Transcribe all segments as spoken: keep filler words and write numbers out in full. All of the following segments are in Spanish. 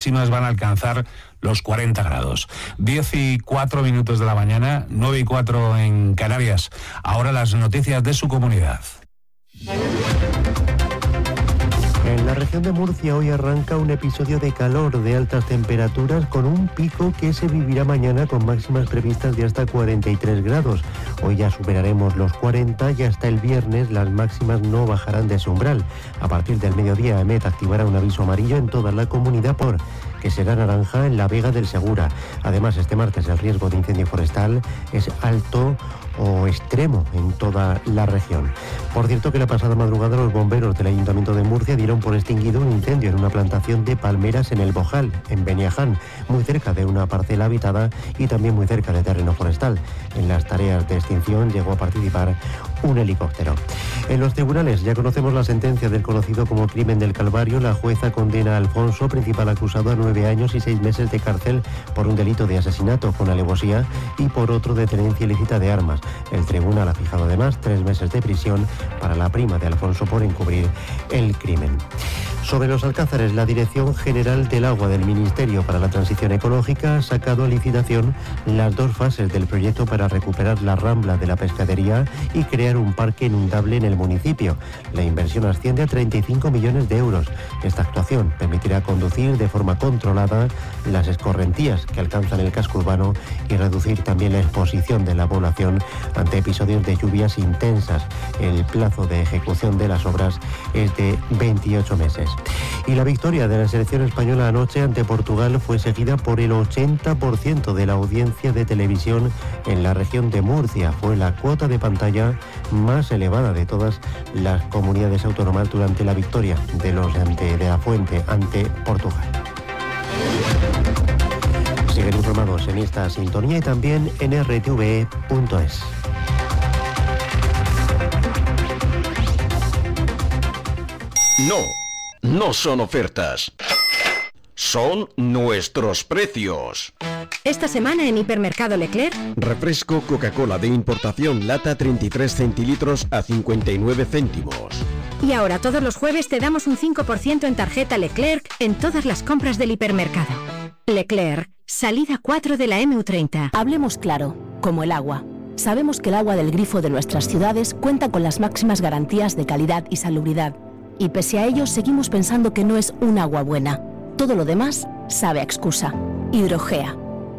máximas van a alcanzar los cuarenta grados. diez y cuatro minutos de la mañana, nueve y cuatro en Canarias. Ahora las noticias de su comunidad. En la región de Murcia hoy arranca un episodio de calor de altas temperaturas con un pico que se vivirá mañana con máximas previstas de hasta cuarenta y tres grados. Hoy ya superaremos los cuarenta y hasta el viernes las máximas no bajarán de ese umbral. A partir del mediodía EMET activará un aviso amarillo en toda la comunidad por que será naranja en la Vega del Segura. Además, este martes el riesgo de incendio forestal es alto o extremo en toda la región. Por cierto que la pasada madrugada los bomberos del Ayuntamiento de Murcia dieron por extinguido un incendio en una plantación de palmeras en el Bojal, en Beniaján, muy cerca de una parcela habitada y también muy cerca de terreno forestal. En las tareas de extinción llegó a participar un helicóptero. En los tribunales ya conocemos la sentencia del conocido como crimen del Calvario. La jueza condena a Alfonso, principal acusado, a nueve años y seis meses de cárcel por un delito de asesinato con alevosía y por otro de tenencia ilícita de armas. El tribunal ha fijado además tres meses de prisión para la prima de Alfonso por encubrir el crimen. Sobre los alcázares, la Dirección General del Agua del Ministerio para la Transición Ecológica ha sacado a licitación las dos fases del proyecto para recuperar la rambla de la pescadería y crear un parque inundable en el municipio. La inversión asciende a treinta y cinco millones de euros. Esta actuación permitirá conducir de forma controlada las escorrentías que alcanzan el casco urbano y reducir también la exposición de la población ante episodios de lluvias intensas. El plazo de ejecución de las obras es de veintiocho meses. Y la victoria de la selección española anoche ante Portugal fue seguida por el ochenta por ciento de la audiencia de televisión en la región de Murcia. Fue la cuota de pantalla más elevada de todas las comunidades autónomas durante la victoria de los de, de la Fuente ante Portugal. Siguen informados en esta sintonía y también en r t v e punto es. No, no son ofertas. Son nuestros precios. Esta semana en Hipermercado Leclerc. Refresco Coca-Cola de importación lata treinta y tres centilitros a cincuenta y nueve céntimos. Y ahora todos los jueves te damos un cinco por ciento en tarjeta Leclerc en todas las compras del hipermercado. Leclerc, salida cuatro de la eme u treinta. Hablemos claro, como el agua. Sabemos que el agua del grifo de nuestras ciudades cuenta con las máximas garantías de calidad y salubridad. Y pese a ello seguimos pensando que no es un agua buena. Todo lo demás sabe a excusa. Hidrogea.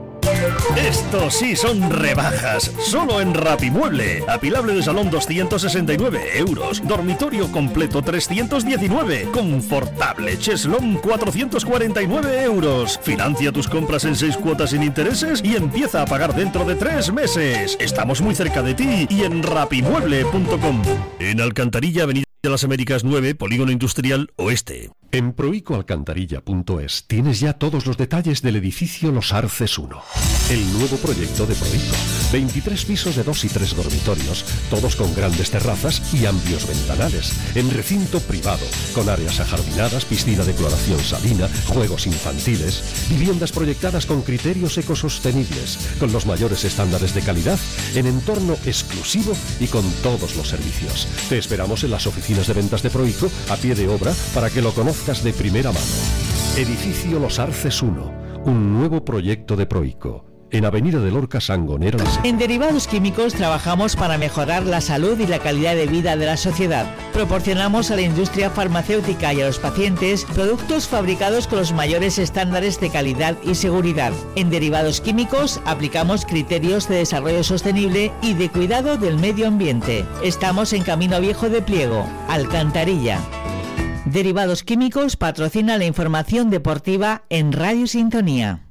Esto sí son rebajas, solo en Rapimueble. Apilable de salón doscientos sesenta y nueve euros, dormitorio completo trescientos diecinueve, confortable cheslón cuatrocientos cuarenta y nueve euros. Financia tus compras en seis cuotas sin intereses y empieza a pagar dentro de tres meses. Estamos muy cerca de ti y en rapimueble punto com. En Alcantarilla, Avenida de las Américas nueve, Polígono Industrial Oeste. En proico alcantarilla punto es tienes ya todos los detalles del edificio Los Arces uno, el nuevo proyecto de Proico. veintitrés pisos de dos y tres dormitorios, todos con grandes terrazas y amplios ventanales, en recinto privado, con áreas ajardinadas, piscina de cloración salina, juegos infantiles, viviendas proyectadas con criterios ecosostenibles, con los mayores estándares de calidad, en entorno exclusivo y con todos los servicios. Te esperamos en las oficinas de ventas de Proico, a pie de obra, para que lo conozcas de primera mano. Edificio Los Arces uno, un nuevo proyecto de Proico, en Avenida de Lorca, Sangonera. En Derivados Químicos trabajamos para mejorar la salud y la calidad de vida de la sociedad. Proporcionamos a la industria farmacéutica y a los pacientes productos fabricados con los mayores estándares de calidad y seguridad. En Derivados Químicos aplicamos criterios de desarrollo sostenible y de cuidado del medio ambiente. Estamos en Camino Viejo de Pliego, Alcantarilla. Derivados Químicos patrocina la información deportiva en Radio Sintonía.